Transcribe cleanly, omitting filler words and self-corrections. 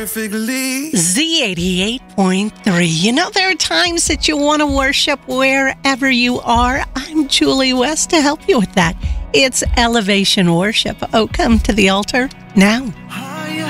perfectly. Z88.3. You know, there are times that you want to worship wherever you are. I'm Julie West to help you with that. It's Elevation Worship. Oh, come to the altar now.